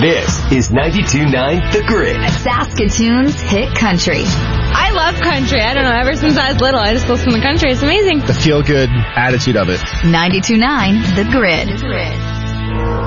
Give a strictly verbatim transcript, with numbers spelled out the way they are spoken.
This is ninety-two point nine The Grid. Saskatoon's hit country. I love country. I don't know. Ever since I was little, I just listen to country. It's amazing. The feel-good attitude of it. ninety-two point nine The Grid. The Grid.